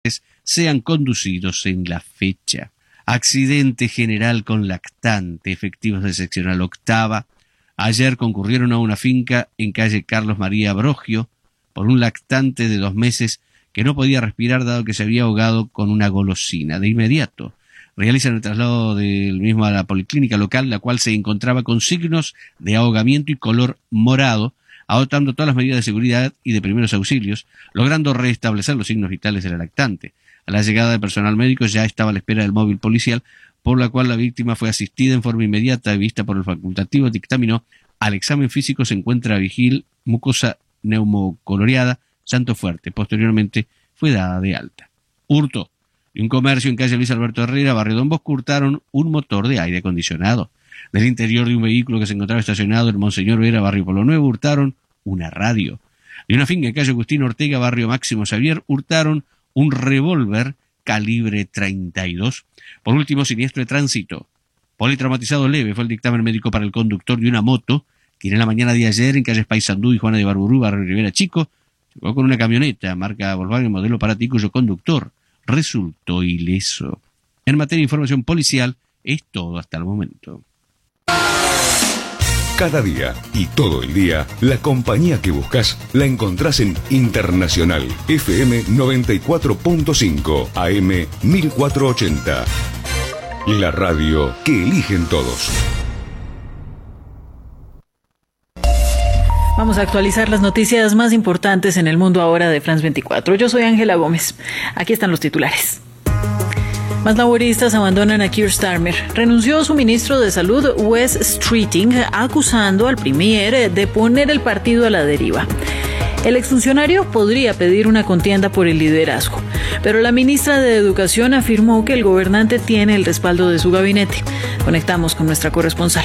sean conducidos en la fecha. Accidente general con lactante, efectivos de seccional octava. Ayer concurrieron a una finca en calle Carlos María Brogio por un lactante de 2 meses que no podía respirar dado que se había ahogado con una golosina. De inmediato realizan el traslado del mismo a la policlínica local, la cual se encontraba con signos de ahogamiento y color morado, adoptando todas las medidas de seguridad y de primeros auxilios, logrando restablecer los signos vitales del lactante. A la llegada del personal médico ya estaba a la espera del móvil policial, por la cual la víctima fue asistida en forma inmediata, vista por el facultativo, dictaminó. Al examen físico se encuentra vigil, mucosa neumocoloreada, santo fuerte. Posteriormente fue dada de alta. Hurto. De un comercio en calle Luis Alberto Herrera, barrio Don Bosco, hurtaron un motor de aire acondicionado. Del interior de un vehículo que se encontraba estacionado en Monseñor Vera, barrio Polo Nuevo, hurtaron una radio. De una finca en calle Agustín Ortega, barrio Máximo Xavier, hurtaron un revólver calibre 32. Por último, siniestro de tránsito. Politraumatizado leve fue el dictamen médico para el conductor de una moto, quien en la mañana de ayer en calles Paysandú y Juana de Barburú, barrio Rivera Chico, chocó con una camioneta marca Volkswagen modelo Parati, cuyo conductor resultó ileso. En materia de información policial, es todo hasta el momento. Cada día y todo el día, la compañía que buscas la encontrás en Internacional FM 94.5 AM 1480. La radio que eligen todos. Vamos a actualizar las noticias más importantes en el mundo ahora de France 24. Yo soy Ángela Gómez. Aquí están los titulares. Más laboristas abandonan a Keir Starmer. Renunció su ministro de Salud, Wes Streeting, acusando al premier de poner el partido a la deriva. El exfuncionario podría pedir una contienda por el liderazgo, pero la ministra de Educación afirmó que el gobernante tiene el respaldo de su gabinete. Conectamos con nuestra corresponsal.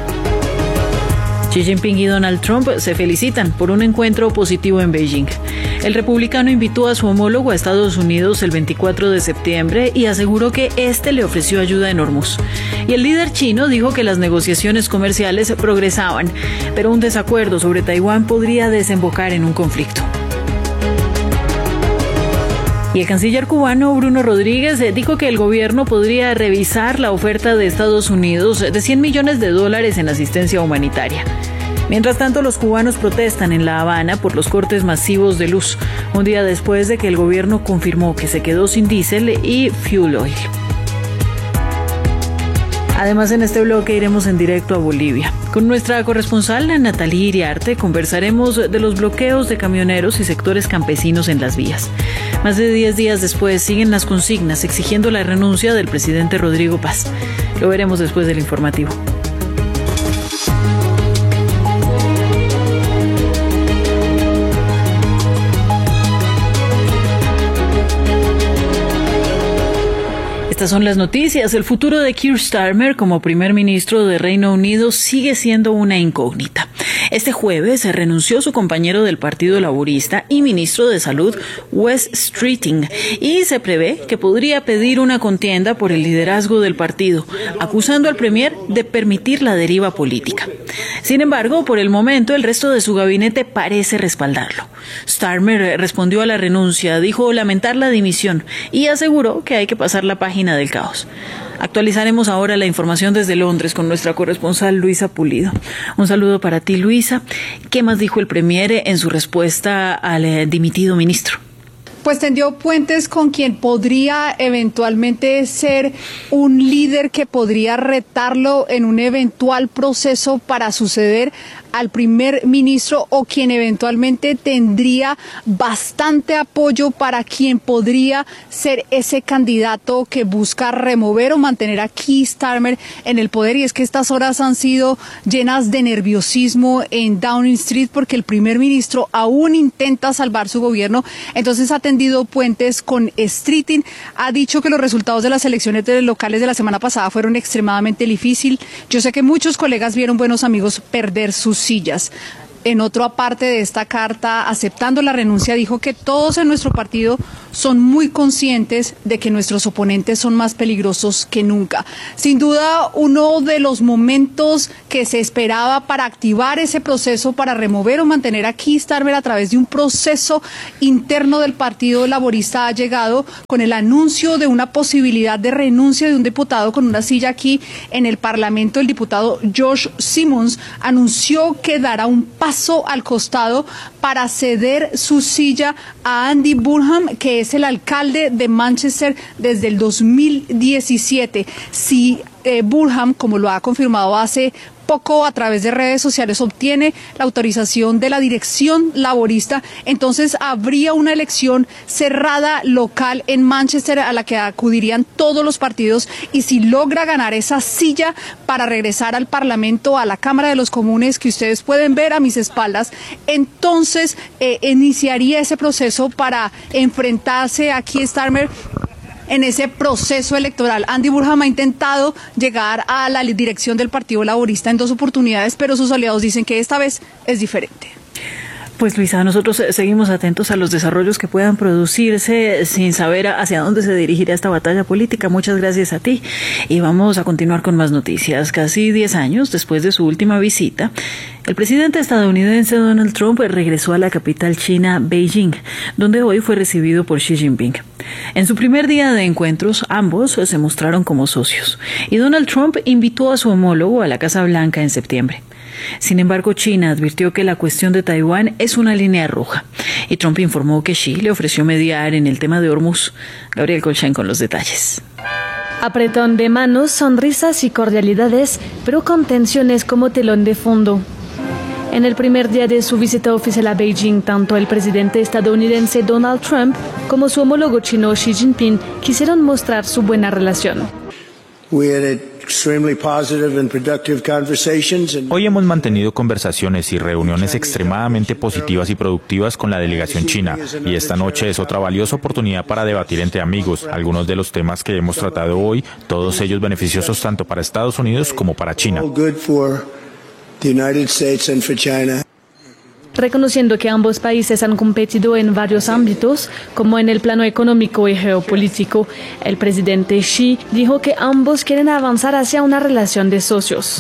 Xi Jinping y Donald Trump se felicitan por un encuentro positivo en Beijing. El republicano invitó a su homólogo a Estados Unidos el 24 de septiembre y aseguró que este le ofreció ayuda en Hormuz. Y el líder chino dijo que las negociaciones comerciales progresaban, pero un desacuerdo sobre Taiwán podría desembocar en un conflicto. Y el canciller cubano Bruno Rodríguez dijo que el gobierno podría revisar la oferta de Estados Unidos de $100 millones en asistencia humanitaria. Mientras tanto, los cubanos protestan en La Habana por los cortes masivos de luz, un día después de que el gobierno confirmó que se quedó sin diésel y fuel oil. Además, en este bloque iremos en directo a Bolivia. Con nuestra corresponsal Natalie Iriarte conversaremos de los bloqueos de camioneros y sectores campesinos en las vías. Más de 10 días después siguen las consignas exigiendo la renuncia del presidente Rodrigo Paz. Lo veremos después del informativo. Estas son las noticias. El futuro de Keir Starmer como primer ministro de Reino Unido sigue siendo una incógnita. Este jueves se renunció su compañero del Partido Laborista y ministro de Salud, Wes Streeting, y se prevé que podría pedir una contienda por el liderazgo del partido, acusando al premier de permitir la deriva política. Sin embargo, por el momento, el resto de su gabinete parece respaldarlo. Starmer respondió a la renuncia, dijo lamentar la dimisión y aseguró que hay que pasar la página del caos. Actualizaremos ahora la información desde Londres con nuestra corresponsal Luisa Pulido. Un saludo para ti, Luisa. ¿Qué más dijo el premier en su respuesta al dimitido ministro? Pues tendió puentes con quien podría eventualmente ser un líder que podría retarlo en un eventual proceso para suceder al primer ministro o quien eventualmente tendría bastante apoyo para quien podría ser ese candidato que busca remover o mantener a Keir Starmer en el poder. Y es que estas horas han sido llenas de nerviosismo en Downing Street porque el primer ministro aún intenta salvar su gobierno, entonces ha tendido puentes con Streeting. Ha dicho que los resultados de las elecciones locales de la semana pasada fueron extremadamente difíciles. Yo sé que muchos colegas vieron buenos amigos perder sus sillas. En otra parte de esta carta, aceptando la renuncia, dijo que todos en nuestro partido son muy conscientes de que nuestros oponentes son más peligrosos que nunca. Sin duda, uno de los momentos que se esperaba para activar ese proceso, para remover o mantener a Keir Starmer a través de un proceso interno del Partido Laborista, ha llegado con el anuncio de una posibilidad de renuncia de un diputado con una silla aquí en el Parlamento. El diputado Josh Simmons anunció que dará un paso al costado para ceder su silla a Andy Burnham, que es el alcalde de Manchester desde el 2017. Si Burnham, como lo ha confirmado hace poco a través de redes sociales, obtiene la autorización de la dirección laborista, entonces habría una elección cerrada local en Manchester a la que acudirían todos los partidos, y si logra ganar esa silla para regresar al Parlamento, a la Cámara de los Comunes, que ustedes pueden ver a mis espaldas, entonces iniciaría ese proceso para enfrentarse a Keir Starmer en ese proceso electoral. Andy Burnham ha intentado llegar a la dirección del Partido Laborista en 2 oportunidades, pero sus aliados dicen que esta vez es diferente. Pues Luisa, nosotros seguimos atentos a los desarrollos que puedan producirse sin saber hacia dónde se dirigirá esta batalla política. Muchas gracias a ti y vamos a continuar con más noticias. Casi 10 años después de su última visita, el presidente estadounidense Donald Trump regresó a la capital china, Beijing, donde hoy fue recibido por Xi Jinping. En su primer día de encuentros, ambos se mostraron como socios y Donald Trump invitó a su homólogo a la Casa Blanca en septiembre. Sin embargo, China advirtió que la cuestión de Taiwán es una línea roja y Trump informó que Xi le ofreció mediar en el tema de Hormuz. Gabriel Colchán con los detalles. Apretón de manos, sonrisas y cordialidades, pero con tensiones como telón de fondo. En el primer día de su visita oficial a Beijing, tanto el presidente estadounidense Donald Trump como su homólogo chino Xi Jinping quisieron mostrar su buena relación. Hoy hemos mantenido conversaciones y reuniones extremadamente positivas y productivas con la delegación china, y esta noche es otra valiosa oportunidad para debatir entre amigos algunos de los temas que hemos tratado hoy, todos ellos beneficiosos tanto para Estados Unidos como para China. Reconociendo que ambos países han competido en varios ámbitos, como en el plano económico y geopolítico, el presidente Xi dijo que ambos quieren avanzar hacia una relación de socios.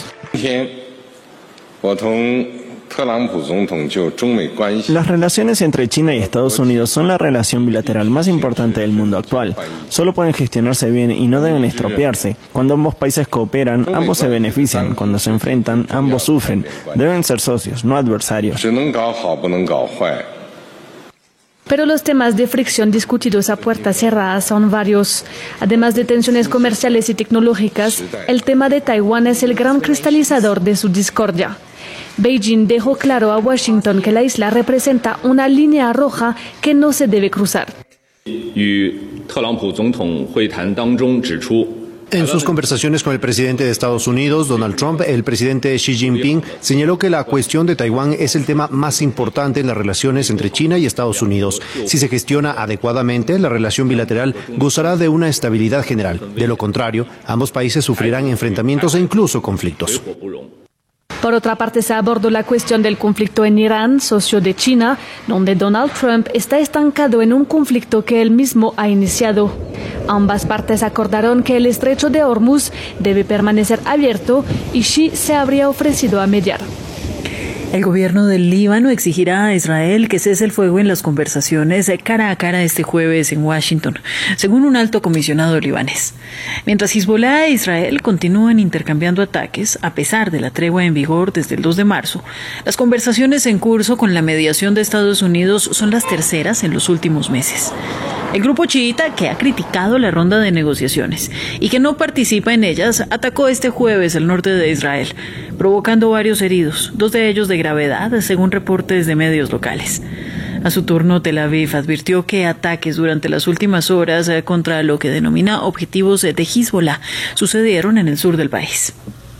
Las relaciones entre China y Estados Unidos son la relación bilateral más importante del mundo actual. Solo pueden gestionarse bien y no deben estropearse. Cuando ambos países cooperan, ambos se benefician. Cuando se enfrentan, ambos sufren. Deben ser socios, no adversarios. Pero los temas de fricción discutidos a puertas cerradas son varios. Además de tensiones comerciales y tecnológicas, el tema de Taiwán es el gran cristalizador de su discordia. Beijing dejó claro a Washington que la isla representa una línea roja que no se debe cruzar. En sus conversaciones con el presidente de Estados Unidos, Donald Trump, el presidente Xi Jinping señaló que la cuestión de Taiwán es el tema más importante en las relaciones entre China y Estados Unidos. Si se gestiona adecuadamente, la relación bilateral gozará de una estabilidad general. De lo contrario, ambos países sufrirán enfrentamientos e incluso conflictos. Por otra parte, se abordó la cuestión del conflicto en Irán, socio de China, donde Donald Trump está estancado en un conflicto que él mismo ha iniciado. Ambas partes acordaron que el estrecho de Hormuz debe permanecer abierto y Xi se habría ofrecido a mediar. El gobierno del Líbano exigirá a Israel que cese el fuego en las conversaciones cara a cara este jueves en Washington, según un alto comisionado libanés. Mientras Hezbollah e Israel continúan intercambiando ataques, a pesar de la tregua en vigor desde el 2 de marzo, las conversaciones en curso con la mediación de Estados Unidos son las terceras en los últimos meses. El grupo chiita, que ha criticado la ronda de negociaciones y que no participa en ellas, atacó este jueves el norte de Israel, provocando varios heridos, 2 de ellos de gravedad, según reportes de medios locales. A su turno, Tel Aviv advirtió que ataques durante las últimas horas contra lo que denomina objetivos de Hezbollah sucedieron en el sur del país.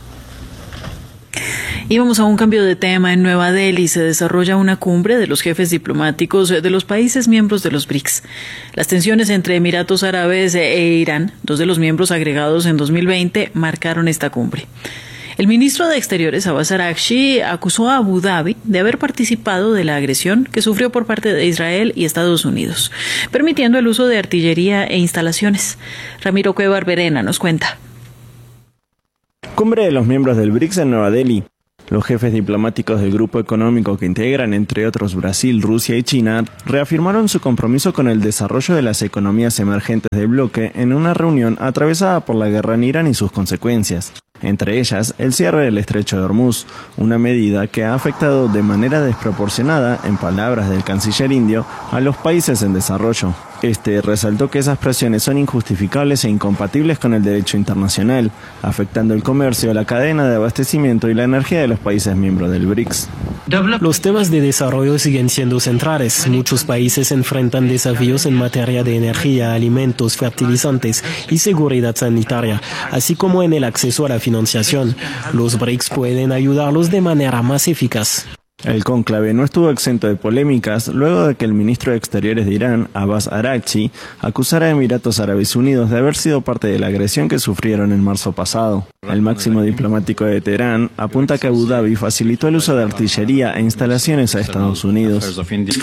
Y vamos a un cambio de tema. En Nueva Delhi se desarrolla una cumbre de los jefes diplomáticos de los países miembros de los BRICS. Las tensiones entre Emiratos Árabes e Irán, 2 de los miembros agregados en 2020, marcaron esta cumbre. El ministro de Exteriores, Abbas Araghchi, acusó a Abu Dhabi de haber participado de la agresión que sufrió por parte de Israel y Estados Unidos, permitiendo el uso de artillería e instalaciones. Ramiro Cueva Verena nos cuenta. Cumbre de los miembros del BRICS en Nueva Delhi. Los jefes diplomáticos del grupo económico que integran, entre otros, Brasil, Rusia y China, reafirmaron su compromiso con el desarrollo de las economías emergentes del bloque en una reunión atravesada por la guerra en Irán y sus consecuencias. Entre ellas, el cierre del estrecho de Hormuz, una medida que ha afectado de manera desproporcionada, en palabras del canciller indio, a los países en desarrollo. Este resaltó que esas presiones son injustificables e incompatibles con el derecho internacional, afectando el comercio, la cadena de abastecimiento y la energía de los países miembros del BRICS. Los temas de desarrollo siguen siendo centrales. Muchos países enfrentan desafíos en materia de energía, alimentos, fertilizantes y seguridad sanitaria, así como en el acceso a la financiación. Los BRICS pueden ayudarlos de manera más eficaz. El cónclave no estuvo exento de polémicas luego de que el ministro de Exteriores de Irán, Abbas Araghchi, acusara a Emiratos Árabes Unidos de haber sido parte de la agresión que sufrieron en marzo pasado. El máximo diplomático de Teherán apunta que Abu Dhabi facilitó el uso de artillería e instalaciones a Estados Unidos.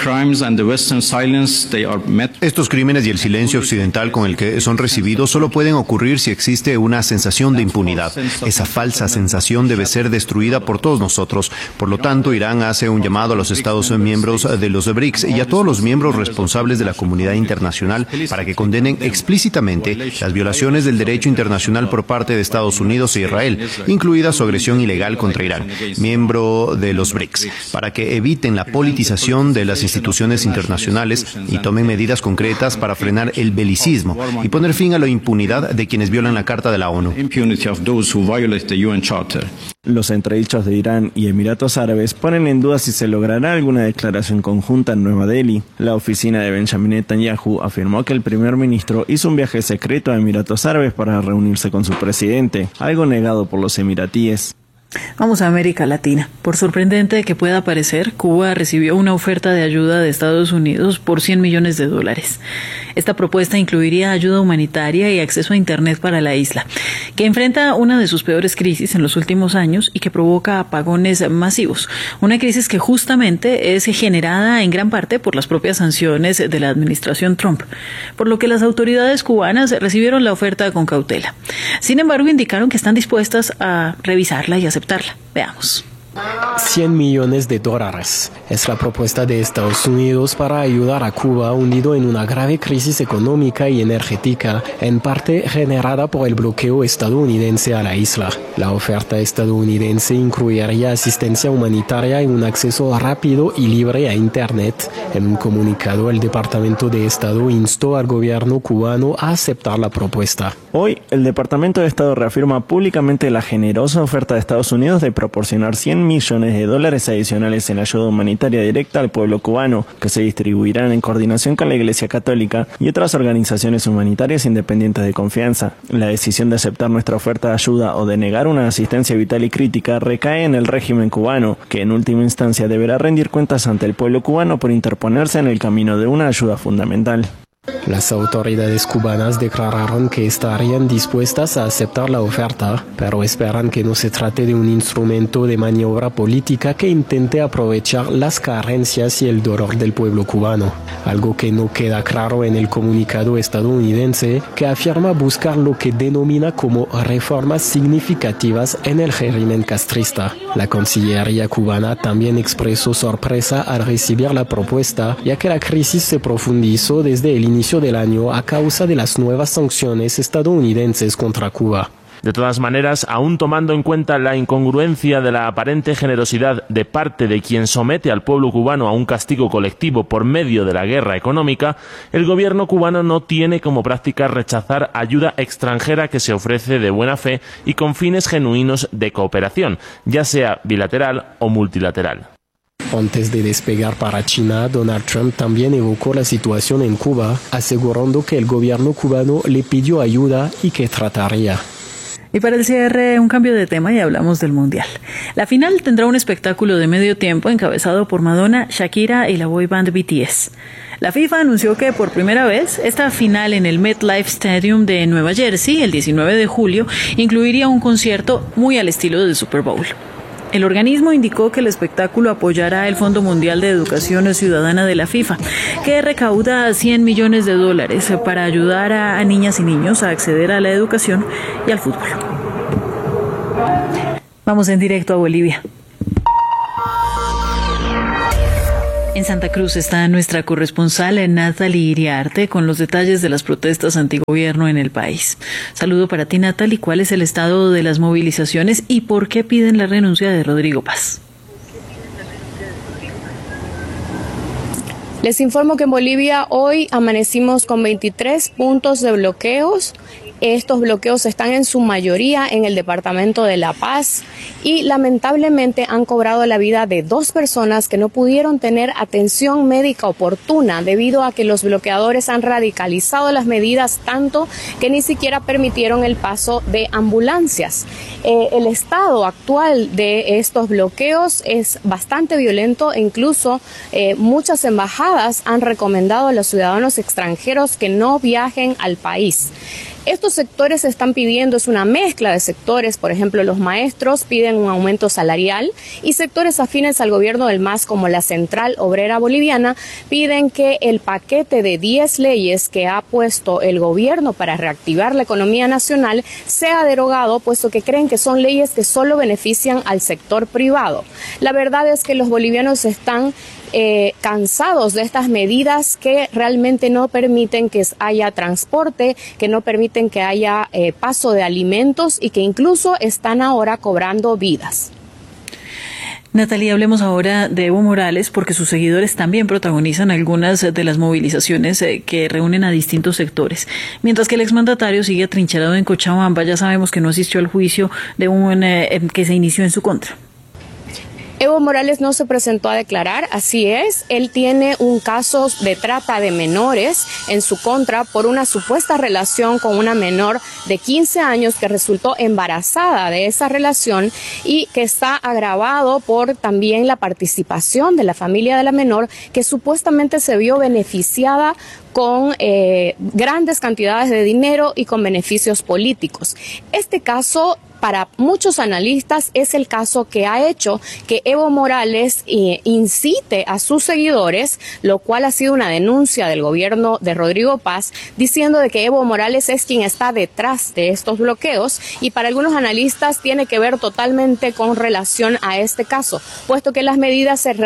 Estos crímenes y el silencio occidental con el que son recibidos solo pueden ocurrir si existe una sensación de impunidad. Esa falsa sensación debe ser destruida por todos nosotros. Por lo tanto, Irán hace un llamado a los Estados miembros de los BRICS y a todos los miembros responsables de la comunidad internacional para que condenen explícitamente las violaciones del derecho internacional por parte de Estados Unidos e Israel, incluida su agresión ilegal contra Irán, miembro de los BRICS, para que eviten la politización de las instituciones internacionales y tomen medidas concretas para frenar el belicismo y poner fin a la impunidad de quienes violan la Carta de la ONU. Los entredichos de Irán y Emiratos Árabes ponen en duda si se logrará alguna declaración conjunta en Nueva Delhi. La oficina de Benjamin Netanyahu afirmó que el primer ministro hizo un viaje secreto a Emiratos Árabes para reunirse con su presidente, algo negado por los emiratíes. Vamos a América Latina. Por sorprendente que pueda parecer, Cuba recibió una oferta de ayuda de Estados Unidos por $100 millones. Esta propuesta incluiría ayuda humanitaria y acceso a Internet para la isla, que enfrenta una de sus peores crisis en los últimos años y que provoca apagones masivos. Una crisis que justamente es generada en gran parte por las propias sanciones de la administración Trump, por lo que las autoridades cubanas recibieron la oferta con cautela. Sin embargo, indicaron que están dispuestas a revisarla y aceptarla. Veamos. $100 millones. Es la propuesta de Estados Unidos para ayudar a Cuba hundido en una grave crisis económica y energética, en parte generada por el bloqueo estadounidense a la isla. La oferta estadounidense incluiría asistencia humanitaria y un acceso rápido y libre a Internet. En un comunicado, el Departamento de Estado instó al gobierno cubano a aceptar la propuesta. Hoy, el Departamento de Estado reafirma públicamente la generosa oferta de Estados Unidos de proporcionar $100 millones adicionales en ayuda humanitaria directa al pueblo cubano, que se distribuirán en coordinación con la Iglesia Católica y otras organizaciones humanitarias independientes de confianza. La decisión de aceptar nuestra oferta de ayuda o de negar una asistencia vital y crítica recae en el régimen cubano, que en última instancia deberá rendir cuentas ante el pueblo cubano por interponerse en el camino de una ayuda fundamental. Las autoridades cubanas declararon que estarían dispuestas a aceptar la oferta, pero esperan que no se trate de un instrumento de maniobra política que intente aprovechar las carencias y el dolor del pueblo cubano, algo que no queda claro en el comunicado estadounidense, que afirma buscar lo que denomina como reformas significativas en el régimen castrista. La Cancillería cubana también expresó sorpresa al recibir la propuesta, ya que la crisis se profundizó desde el inicio del año a causa de las nuevas sanciones estadounidenses contra Cuba. De todas maneras, aún tomando en cuenta la incongruencia de la aparente generosidad de parte de quien somete al pueblo cubano a un castigo colectivo por medio de la guerra económica, el gobierno cubano no tiene como práctica rechazar ayuda extranjera que se ofrece de buena fe y con fines genuinos de cooperación, ya sea bilateral o multilateral. Antes de despegar para China, Donald Trump también evocó la situación en Cuba, asegurando que el gobierno cubano le pidió ayuda y que trataría. Y para el cierre, un cambio de tema y hablamos del Mundial. La final tendrá un espectáculo de medio tiempo encabezado por Madonna, Shakira y la boy band BTS. La FIFA anunció que por primera vez esta final en el MetLife Stadium de Nueva Jersey, el 19 de julio, incluiría un concierto muy al estilo del Super Bowl. El organismo indicó que el espectáculo apoyará el Fondo Mundial de Educación Ciudadana de la FIFA, que recauda $100 millones para ayudar a niñas y niños a acceder a la educación y al fútbol. Vamos en directo a Bolivia. En Santa Cruz está nuestra corresponsal Natalie Iriarte con los detalles de las protestas antigobierno en el país. Saludo para ti, Natalie. ¿Cuál es el estado de las movilizaciones y por qué piden la renuncia de Rodrigo Paz? Les informo que en Bolivia hoy amanecimos con 23 puntos de bloqueos. Estos bloqueos están en su mayoría en el departamento de La Paz y lamentablemente han cobrado la vida de 2 personas que no pudieron tener atención médica oportuna debido a que los bloqueadores han radicalizado las medidas tanto que ni siquiera permitieron el paso de ambulancias. El estado actual de estos bloqueos es bastante violento e incluso muchas embajadas han recomendado a los ciudadanos extranjeros que no viajen al país. Estos sectores están pidiendo, es una mezcla de sectores, por ejemplo, los maestros piden un aumento salarial y sectores afines al gobierno del MAS como la Central Obrera Boliviana piden que el paquete de 10 leyes que ha puesto el gobierno para reactivar la economía nacional sea derogado, puesto que creen que son leyes que solo benefician al sector privado. La verdad es que los bolivianos están cansados de estas medidas que realmente no permiten que haya transporte, que no permiten que haya paso de alimentos y que incluso están ahora cobrando vidas. Natalia, hablemos ahora de Evo Morales porque sus seguidores también protagonizan algunas de las movilizaciones que reúnen a distintos sectores. Mientras que el exmandatario sigue atrincherado en Cochabamba, ya sabemos que no asistió al juicio que se inició en su contra. Evo Morales no se presentó a declarar, así es, él tiene un caso de trata de menores en su contra por una supuesta relación con una menor de 15 años que resultó embarazada de esa relación y que está agravado por también la participación de la familia de la menor que supuestamente se vio beneficiada con grandes cantidades de dinero y con beneficios políticos. Este caso, para muchos analistas, es el caso que ha hecho que Evo Morales incite a sus seguidores, lo cual ha sido una denuncia del gobierno de Rodrigo Paz, diciendo de que Evo Morales es quien está detrás de estos bloqueos y para algunos analistas tiene que ver totalmente con relación a este caso, puesto que las medidas se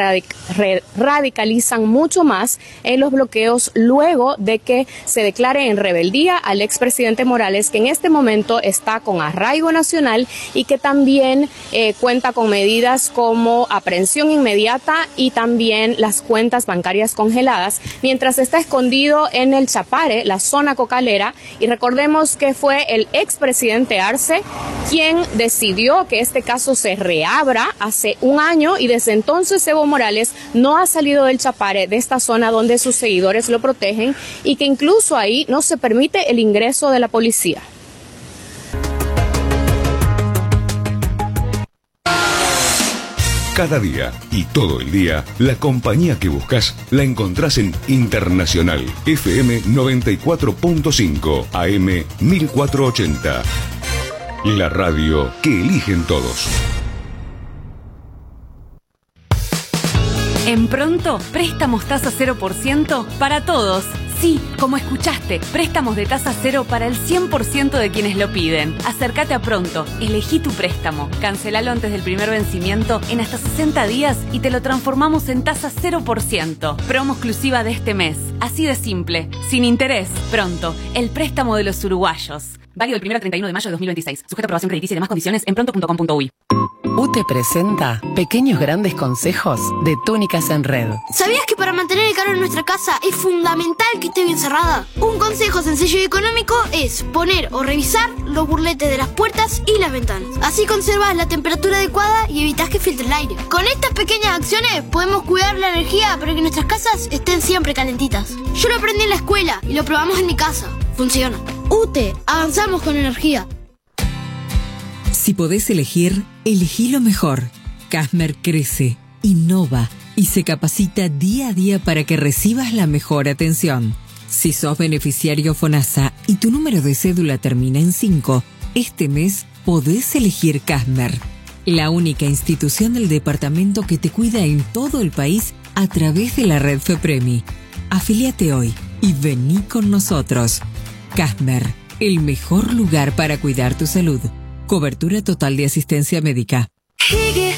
radicalizan mucho más en los bloqueos luego de que se declare en rebeldía al expresidente Morales, que en este momento está con arraigo nacional y que también cuenta con medidas como aprehensión inmediata y también las cuentas bancarias congeladas, mientras está escondido en el Chapare, la zona cocalera, y recordemos que fue el expresidente Arce quien decidió que este caso se reabra hace un año y desde entonces Evo Morales no ha salido del Chapare, de esta zona donde sus seguidores lo protegen y que incluso ahí no se permite el ingreso de la policía. Cada día y todo el día, la compañía que buscas la encontrás en Internacional FM 94.5 AM 1480. La radio que eligen todos. En Pronto, préstamos tasa 0% para todos. Sí, como escuchaste, préstamos de tasa cero para el 100% de quienes lo piden. Acércate a Pronto, elegí tu préstamo, cancelalo antes del primer vencimiento en hasta 60 días y te lo transformamos en tasa 0%. Promo exclusiva de este mes. Así de simple, sin interés. Pronto, el préstamo de los uruguayos. Válido del 1 al 31 de mayo de 2026. Sujeto a aprobación crediticia y demás condiciones en pronto.com.uy. UTE presenta Pequeños Grandes Consejos de Túnicas en Red. ¿Sabías que para mantener el calor en nuestra casa es fundamental que esté bien cerrada? Un consejo sencillo y económico es poner o revisar los burletes de las puertas y las ventanas. Así conservas la temperatura adecuada y evitas que filtre el aire. Con estas pequeñas acciones podemos cuidar la energía para que nuestras casas estén siempre calentitas. Yo lo aprendí en la escuela y lo probamos en mi casa. Funciona. UTE, avanzamos con energía. Si podés elegir, elegí lo mejor. Casmer crece, innova y se capacita día a día para que recibas la mejor atención. Si sos beneficiario FONASA y tu número de cédula termina en 5, este mes podés elegir Casmer, la única institución del departamento que te cuida en todo el país a través de la red FEPREMI. Afíliate hoy y vení con nosotros. Casmer, el mejor lugar para cuidar tu salud. Cobertura total de asistencia médica. Hygge